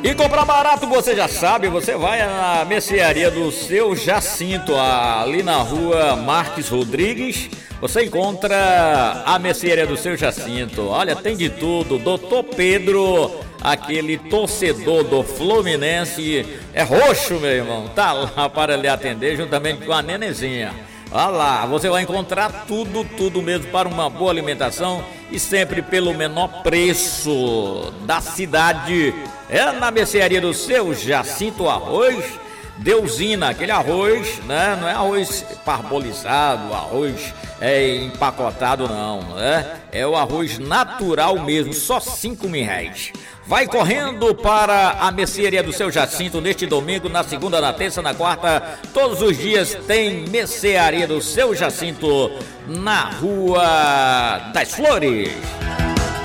E comprar barato, você já sabe, você vai na mercearia do Seu Jacinto, ali na rua Marques Rodrigues. Você encontra a mercearia do Seu Jacinto. Olha, tem de tudo. Doutor Pedro, aquele torcedor do Fluminense, é roxo, meu irmão. Tá lá para lhe atender juntamente com a nenezinha. Olha lá, você vai encontrar tudo mesmo para uma boa alimentação e sempre pelo menor preço da cidade. É na mercearia do Seu Jacinto Arroz Deusina, aquele arroz, né? Não é arroz parbolizado, arroz empacotado, não, né? É o arroz natural mesmo, só R$5.000. Vai correndo para a mercearia do Seu Jacinto neste domingo, na segunda, na terça, na quarta. Todos os dias tem mercearia do Seu Jacinto na Rua das Flores.